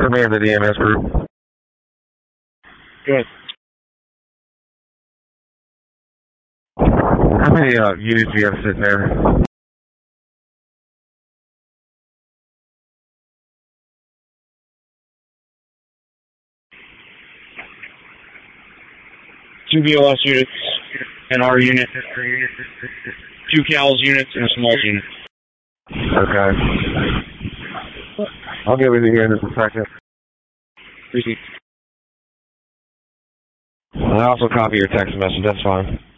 command the DMS group. Good. How many units do you have sitting there? Two BLS units, an R unit, two CALS units, and a small unit. Okay. I'll get with you here in just a second. Receipt. I also copy your text message, that's fine.